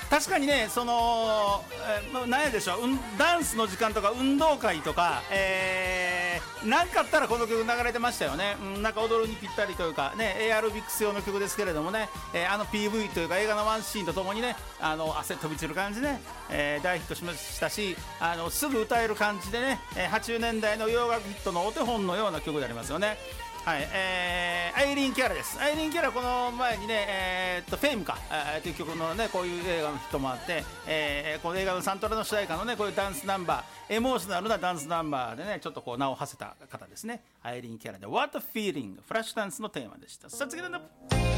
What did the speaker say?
確かにね、何やでしょう、ダンスの時間とか運動会とか、なんかあったらこの曲流れてましたよね。なんか踊るにぴったりというかね、エアロビクス用の曲ですけれどもね、PV というか映画のワンシーンとともにね、汗飛び散る感じね、大ヒットしましたし、すぐ歌える感じでね、80年代の洋楽ヒットのお手本のような曲でありますよね。はい、アイリーン・キャラです。アイリーン・キャラ、この前にね、フェイムかという曲のね、こういう映画のヒットもあって、この映画のサントラの主題歌のね、こういうダンスナンバー、エモーショナルなダンスナンバーでね、ちょっとこう名を馳せた方ですね。アイリーン・キャラで What a Feeling、フラッシュダンスのテーマでした。さあ次の